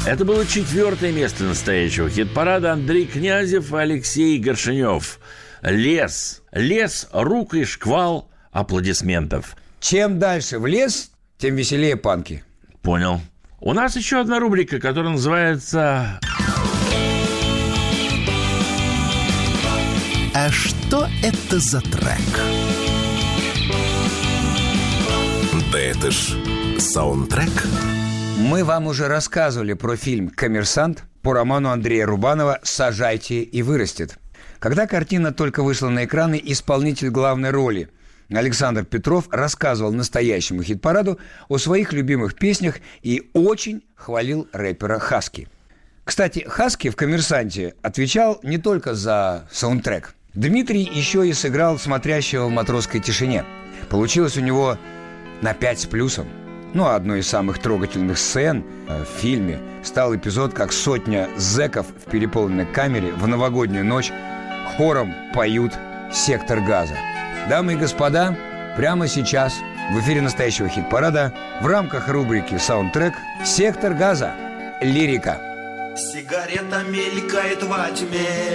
Это было 4-е место настоящего хит-парада. Андрей Князев и Алексей Горшенев. «Лес». «Лес», рук и шквал аплодисментов. Чем дальше в лес, тем веселее панки. Понял. У нас еще одна рубрика, которая называется... А что это за трек? Да это ж саундтрек. Мы вам уже рассказывали про фильм «Коммерсант» по роману Андрея Рубанова «Сажайте и вырастет». Когда картина только вышла на экраны, исполнитель главной роли Александр Петров рассказывал настоящему хит-параду о своих любимых песнях и очень хвалил рэпера Хаски. Кстати, Хаски в «Коммерсанте» отвечал не только за саундтрек. Дмитрий еще и сыграл смотрящего в «Матросской тишине». Получилось у него на 5 с плюсом. Ну, а одной из самых трогательных сцен в фильме стал эпизод, как сотня зэков в переполненной камере в новогоднюю ночь хором поют «Сектор газа». Дамы и господа, прямо сейчас в эфире настоящего хит-парада в рамках рубрики «Саундтрек» «Сектор газа. Лирика». Сигарета мелькает во тьме,